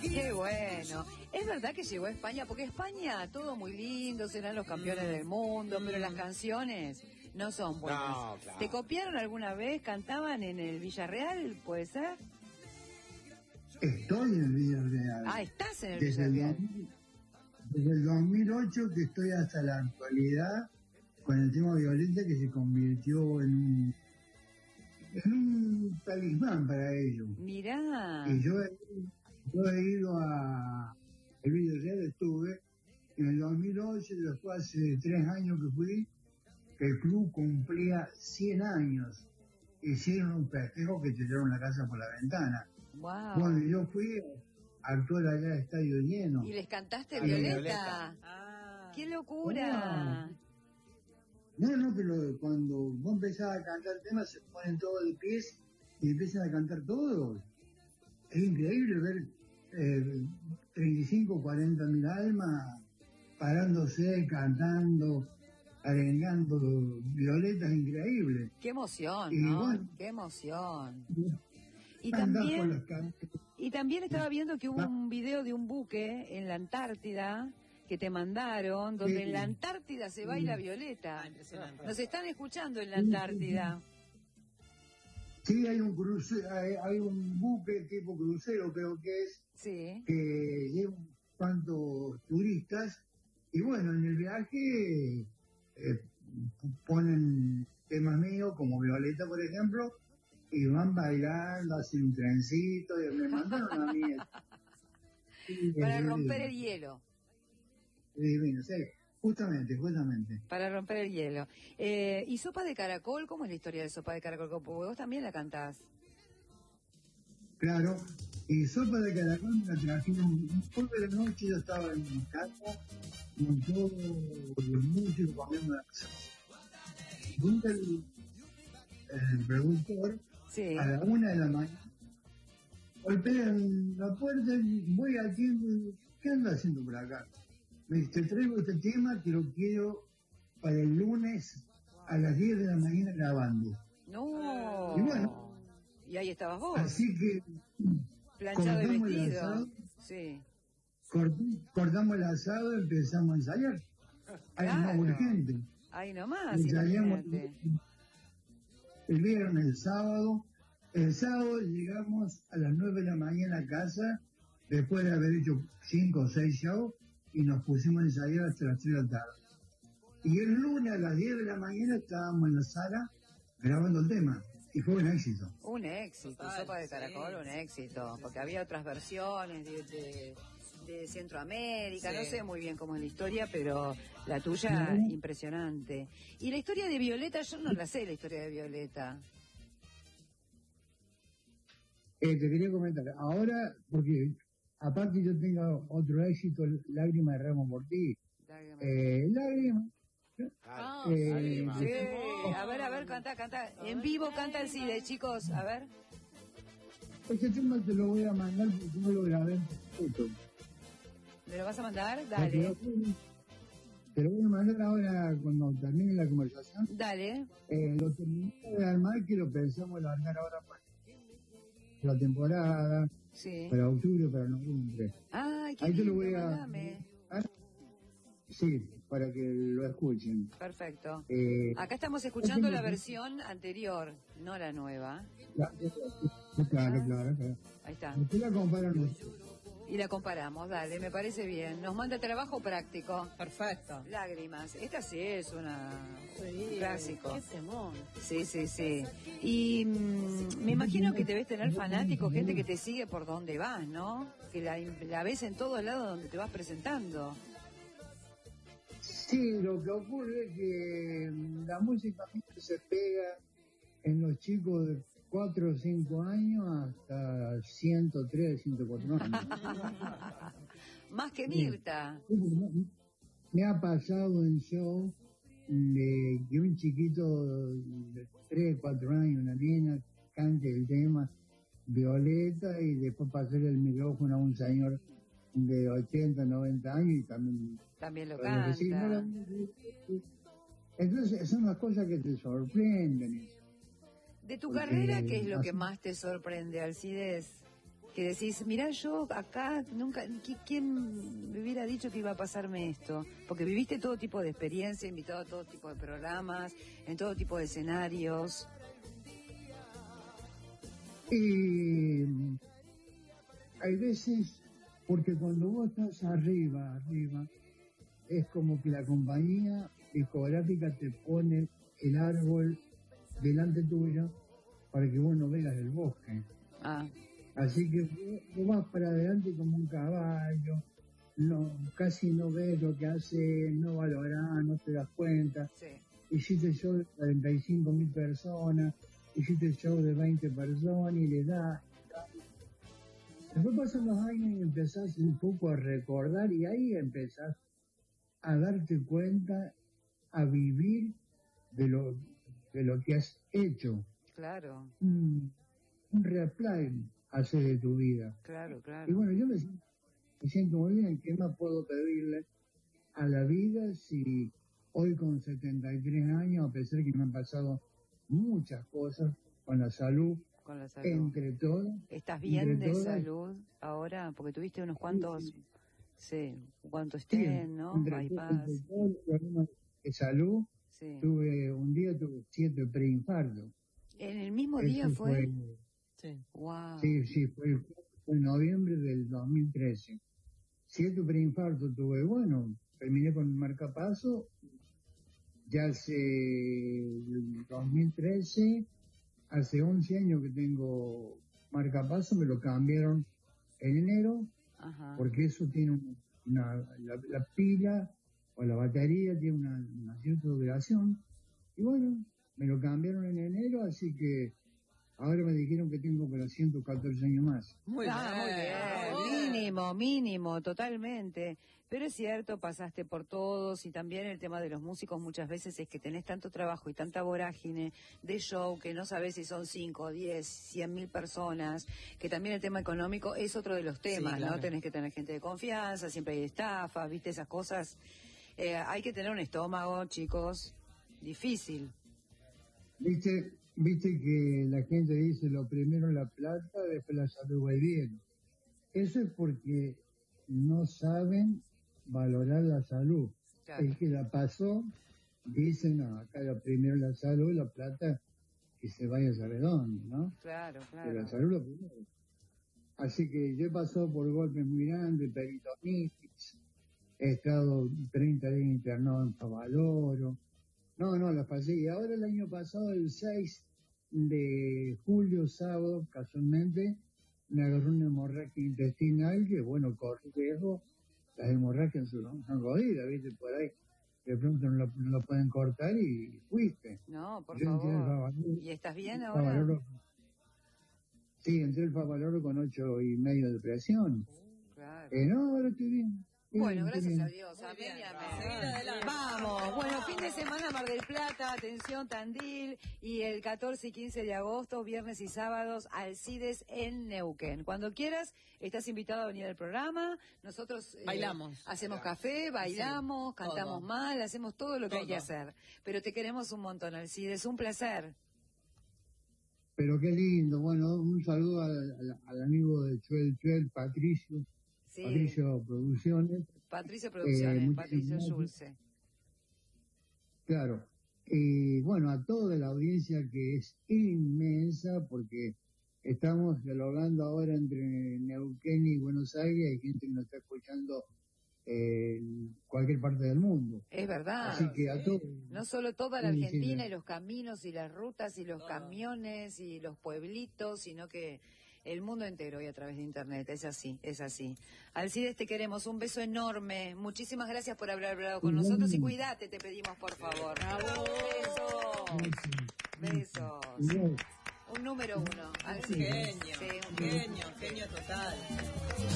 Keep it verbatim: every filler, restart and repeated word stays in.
Qué bueno. Es verdad que llegó a España, porque España, todo muy lindo, serán los campeones del mundo, pero las canciones no son buenas. No, claro. ¿Te copiaron alguna vez? ¿Cantaban en el Villarreal? ¿Puede ser? Estoy en el Villarreal. Ah, estás en el desde el, Villarreal. desde el dos mil ocho que estoy hasta la actualidad con el tema Violeta, que se convirtió en un, en un talismán para ellos. Mirá. Y yo he, yo he ido a el Villarreal, estuve en el dos mil ocho, después hace tres años que fui, que el club cumplía cien años. Hicieron un festejo que tiraron la casa por la ventana. Wow. Cuando yo fui, actuó allá el estadio lleno. ¿Y les cantaste A Violeta? Violeta. Ah. ¡Qué locura! No, no, pero cuando vos empezás a cantar temas se ponen todos de pies y empiezan a cantar todos. Es increíble ver eh, treinta y cinco, cuarenta mil almas parándose, cantando, arengando Violeta, es increíble. ¡Qué emoción, Y ¿no? bueno, ¡Qué emoción! Y andás por también, las calles. y también estaba viendo que hubo un video de un buque en la Antártida que te mandaron, donde Sí. en la Antártida se baila Violeta. Ah, impresionante. Nos están escuchando en la Antártida. Sí, hay un crucero, hay, hay un buque tipo crucero, creo que es, Sí. que lleva un cuantos turistas, y bueno, en el viaje eh, ponen temas míos, como Violeta, por ejemplo, y van bailando, hacen un trencito, y me mandaron a mí. Sí, Para es romper el divino, hielo. es divino, sí, justamente, justamente. Para romper el hielo. Eh, ¿Y Sopa de Caracol? ¿Cómo es la historia de Sopa de Caracol? Porque vos también la cantás. Claro, y sopa de caracol me la trajeron después de la noche, yo estaba en mi casa, con todos los músicos comiendo la casa. Nunca el, el productor, Sí. a la una de la mañana, golpean la puerta y voy aquí, ¿qué anda haciendo por acá? Me dice, te traigo este tema que lo quiero para el lunes a las diez de la mañana grabando. No. Y bueno. Y ahí estabas vos. Así que Planchado y cortamos el vestido. asado, Sí. cort- cortamos el asado y empezamos a ensayar. Hay más Claro. urgente. Ahí nomás, Ensayamos imagínate. el viernes, el sábado. El sábado llegamos a las nueve de la mañana a casa, después de haber hecho cinco o seis shows, y nos pusimos a ensayar hasta las tres de la tarde. Y el lunes a las diez de la mañana estábamos en la sala grabando el tema. Y fue un éxito. Un éxito, Total, Sopa de sí, Caracol, un sí, éxito. sí, Porque sí. había otras versiones de, de, de Centroamérica, Sí. no sé muy bien cómo es la historia, pero la tuya, Ujú. impresionante. Y la historia de Violeta, yo no la sé, la historia de Violeta. Eh, te quería comentar, ahora, porque aparte yo tengo otro éxito, Lágrima de Ramo por ti. Lágrima. Eh, Lágrima. Ah, Eh, sí, Sí, sí. a ver, a ver, canta, canta. En vivo canta el Cide, chicos, a ver. Este tema te lo voy a mandar porque no lo grabé en perfecto. ¿Me lo vas a mandar? Porque Dale, lo- Te lo voy a mandar ahora cuando termine la conversación. dale. Eh, lo terminé de armar, que lo pensamos largar ahora para la temporada, Sí. para octubre, para noviembre. Ay, qué Ahí te lo lindo, voy a... mandame. Sí, para que lo escuchen. Perfecto. Eh, Acá estamos escuchando la versión anterior, no la nueva. la- claro, claro, claro. Ahí está. Usted la comparan. Y la comparamos, dale, me parece bien. Nos manda trabajo práctico. Perfecto. Lágrimas. Esta sí es una, Sí, un clásico. Qué temón. Sí, sí, sí. Y mm, me imagino que debes tener fanáticos, gente que te sigue por donde vas, ¿no? Que la, la ves en todos lados donde te vas presentando. Sí, lo que ocurre es que mm, la música a mí se pega en los chicos de cuatro o cinco años hasta ciento tres, ciento cuatro años. Más que Mirta. Me ha pasado en show de que un chiquito de tres, cuatro años, una nena, cante el tema Violeta y después pasarle el micrófono a un señor de ochenta, noventa años y también... También lo bueno, que sí, no canta. lo- entonces son las cosas que te sorprenden. De tu Porque carrera, ¿qué es lo que así- más te sorprende, Alcides? que decís, mirá, yo acá nunca, ¿quién me hubiera dicho que iba a pasarme esto? Porque viviste todo tipo de experiencia, invitado a todo tipo de programas, en todo tipo de escenarios. Y hay veces, porque cuando vos estás arriba, arriba, es como que la compañía discográfica te pone el árbol delante tuyo para que vos no veas el bosque. Ah. Así que vos, vos vas para adelante como un caballo, no, casi no ves lo que hace, no valorás, no te das cuenta. Sí. Hiciste show de cuarenta y cinco mil personas, hiciste show de veinte personas y le das. Después pasan los años y empezás un poco a recordar y ahí empezás a darte cuenta, a vivir de lo, de lo que has hecho. Claro. Un, un replay hace de tu vida. Claro, claro. Y bueno, yo me, me siento muy bien. ¿Qué más puedo pedirle a la vida si hoy con setenta y tres años, a pesar que me han pasado muchas cosas con la salud, con la salud. entre todas. ¿Estás bien de todas, salud ahora? Porque tuviste unos cuantos, sí, sí, cuantos estén, ¿no? Entre, Bypass. entre todos los problemas de salud, Sí. tuve un día tuve siete preinfartos. ¿En el mismo Eso día fue? fue Sí. Wow. Sí, sí, fue, fue en noviembre del dos mil trece. Siete preinfartos tuve. Bueno, terminé con el marcapaso. Ya hace el dos mil trece, hace once años que tengo marcapaso, me lo cambiaron en enero. Ajá. Porque eso tiene una, la, la pila o la batería tiene una, una cierta duración. Y bueno, me lo cambiaron en enero, así que ahora me dijeron que tengo para ciento catorce años más. Muy bien, ah, muy bien. Mínimo, mínimo, totalmente. Pero es cierto, pasaste por todos y también el tema de los músicos muchas veces es que tenés tanto trabajo y tanta vorágine de show que no sabés si son cinco, diez, cien mil personas, que también el tema económico es otro de los temas, sí, claro. ¿no? Tenés que tener gente de confianza, siempre hay estafas, viste, esas cosas. Eh, hay que tener un estómago, chicos, difícil. Viste, viste que la gente dice lo primero la plata, después la salud va bien. Eso es porque no saben valorar la salud. Claro. El que la pasó dice, no, acá lo primero la salud, la plata, que se vaya a saber dónde, ¿no? Claro, claro. Pero la salud lo primero. Así que yo he pasado por golpes muy grandes, peritonitis, he estado treinta días internado en Favaloro. No, no, la pasé. Y ahora el año pasado, el seis de julio, sábado, casualmente, me agarró una hemorragia intestinal que, bueno, corre riesgo. Las hemorragias son, son jodidas, ¿viste? Por ahí, de pronto no lo, no lo pueden cortar y fuiste. No, por Yo favor. Favaloro, ¿Y estás bien ahora? Favaloro, sí, entré el Favaloro con ocho y medio de presión. Claro. Eh, no, ahora estoy bien. Bueno, gracias a Dios, amén y amén. Vamos, bueno, fin de semana Mar del Plata, atención Tandil, y el catorce y quince de agosto, viernes y sábados, Alcides en Neuquén. Cuando quieras, estás invitado a venir al programa, nosotros eh, bailamos, hacemos café, bailamos, sí, cantamos todo. Mal, hacemos todo lo que todo. Hay que hacer. Pero te queremos un montón, Alcides, un placer. Pero qué lindo, bueno, un saludo al, al, al amigo de Chuel Chuel, Patricio. Sí. Patricio Producciones. Patricio Producciones, eh, Patricio Schulze. Claro. Y bueno, a toda la audiencia que es inmensa, porque estamos dialogando ahora entre Neuquén y Buenos Aires, hay gente que nos está escuchando en cualquier parte del mundo. Es verdad. Así que a todos. No solo toda la Argentina y los caminos y las rutas y los camiones y los pueblitos, sino que el mundo entero y a través de internet, es así, es así. Alcides, te queremos, un beso enorme, muchísimas gracias por haber hablado con nosotros y cuídate, te pedimos por favor. Besos. Besos. Un número uno. Alcides. Genio, sí, un genio, genio total.